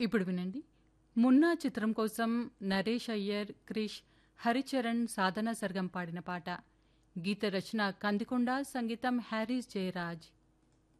ఇప్పుడు వినండి. 'మున్నా' చిత్రం కోసం నరేష్ అయ్యర్, క్రిష్, హరిచరణ్, సాధనా సర్గం పాడిన పాట. గీత రచన కందికొండ, సంగీతం హ్యారీస్ జయరాజ్.